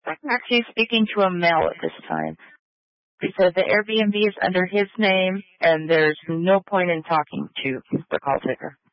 I'm actually speaking to a male at this time. Because the Airbnb is under his name, and there's no point in talking to the call taker.